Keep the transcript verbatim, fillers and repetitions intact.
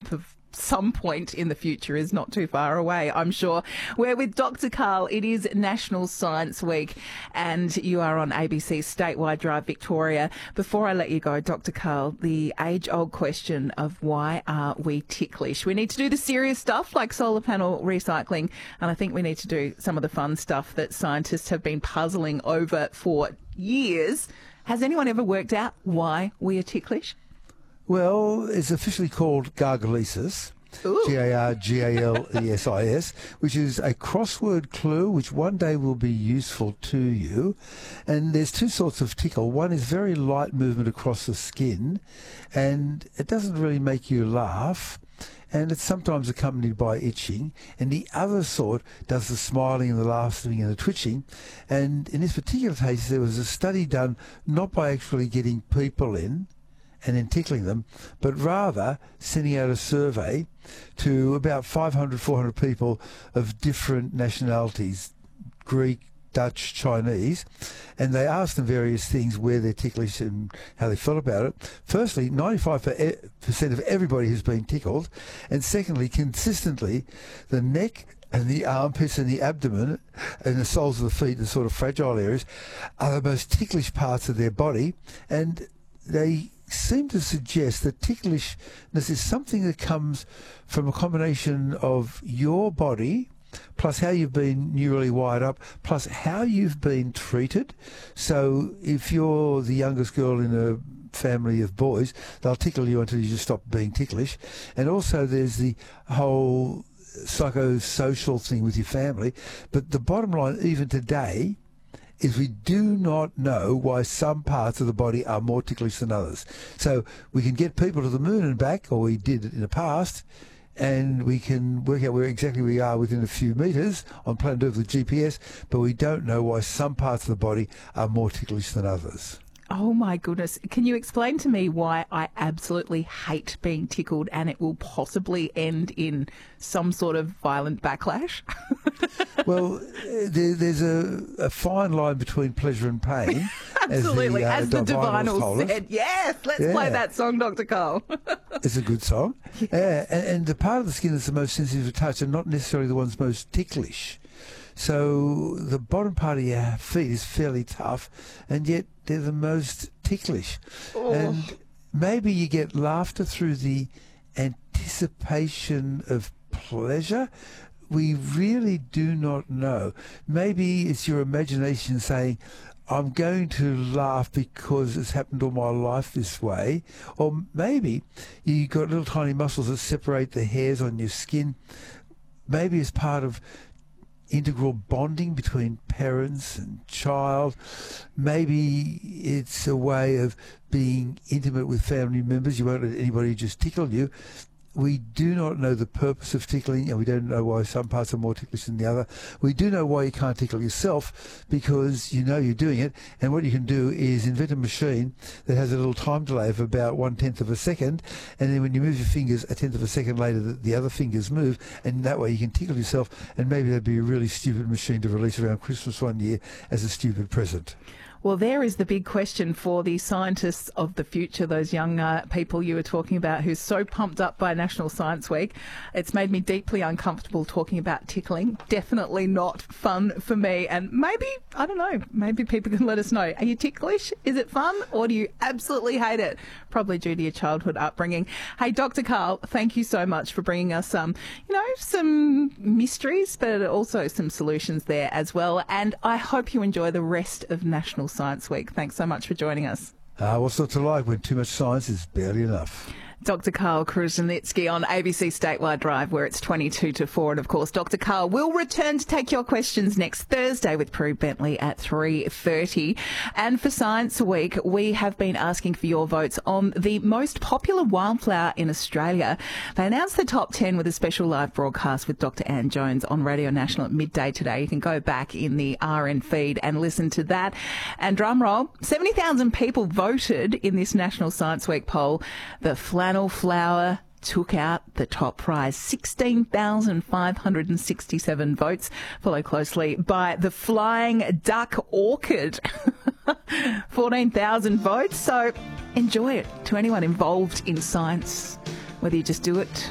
of some point in the future is not too far away, I'm sure. We're with Doctor Karl. It is National Science Week and you are on A B C Statewide Drive Victoria. Before I let you go, Doctor Karl, the age-old question of why are we ticklish? We need to do the serious stuff like solar panel recycling, and I think we need to do some of the fun stuff that scientists have been puzzling over for years. Has anyone ever worked out why we are ticklish? Well, it's officially called gargalesis, G A R G A L E S I S, which is a crossword clue which one day will be useful to you. And there's two sorts of tickle. One is very light movement across the skin, and it doesn't really make you laugh, and it's sometimes accompanied by itching. And the other sort does the smiling and the laughing and the twitching. And in this particular case, there was a study done not by actually getting people in and then tickling them, but rather sending out a survey to about five hundred, four hundred people of different nationalities, Greek, Dutch, Chinese, and they asked them various things, where they're ticklish and how they felt about it. Firstly, ninety-five percent of everybody has been tickled, and secondly, consistently, the neck and the armpits and the abdomen and the soles of the feet, the sort of fragile areas, are the most ticklish parts of their body, and they seem to suggest that ticklishness is something that comes from a combination of your body plus how you've been neurally wired up, plus how you've been treated. So if you're the youngest girl in a family of boys, they'll tickle you until you just stop being ticklish. And also there's the whole psychosocial thing with your family. But the bottom line, even today, is we do not know why some parts of the body are more ticklish than others. So we can get people to the moon and back, or we did in the past, and we can work out where exactly we are within a few metres on planet Earth with G P S, but we don't know why some parts of the body are more ticklish than others. Oh my goodness. Can you explain to me why I absolutely hate being tickled and it will possibly end in some sort of violent backlash? Well, there, there's a, a fine line between pleasure and pain. Absolutely. As the, uh, as the Divinals told said. us. Yes, let's yeah. play that song, Doctor Karl. It's a good song. Yeah. yeah and, and the part of the skin that's the most sensitive to touch are not necessarily the ones most ticklish. So the bottom part of your feet is fairly tough, and yet they're the most ticklish. Oh. And maybe you get laughter through the anticipation of pleasure. We really do not know. Maybe it's your imagination saying, I'm going to laugh because it's happened all my life this way. Or maybe you've got little tiny muscles that separate the hairs on your skin. Maybe it's part of integral bonding between parents and child. Maybe it's a way of being intimate with family members. You won't let anybody just tickle you. We do not know the purpose of tickling, and we don't know why some parts are more ticklish than the other. We do know why you can't tickle yourself, because you know you're doing it, and what you can do is invent a machine that has a little time delay of about one-tenth of a second, and then when you move your fingers a tenth of a second later, the, the other fingers move, and that way you can tickle yourself, and maybe that'd be a really stupid machine to release around Christmas one year as a stupid present. Well, there is the big question for the scientists of the future, those young uh, people you were talking about who's so pumped up by National Science Week. It's made me deeply uncomfortable talking about tickling. Definitely not fun for me. And maybe, I don't know, maybe people can let us know. Are you ticklish? Is it fun? Or do you absolutely hate it? Probably due to your childhood upbringing. Hey, Doctor Karl, thank you so much for bringing us some, you know, some mysteries, but also some solutions there as well. And I hope you enjoy the rest of National Science Week. Thanks so much for joining us. Uh, what's not to like when too much science is barely enough? Doctor Karl Kruszelnicki on A B C Statewide Drive, where it's twenty-two to four. And, of course, Doctor Karl will return to take your questions next Thursday with Prue Bentley at three thirty. And for Science Week, we have been asking for your votes on the most popular wildflower in Australia. They announced the top ten with a special live broadcast with Doctor Anne Jones on Radio National at midday today. You can go back in the R N feed and listen to that. And drum roll, seventy thousand people voted in this National Science Week poll. The flannel flower took out the top prize, sixteen thousand five hundred sixty-seven votes, followed closely by the flying duck orchid, fourteen thousand votes. So enjoy it. To anyone involved in science, whether you just do it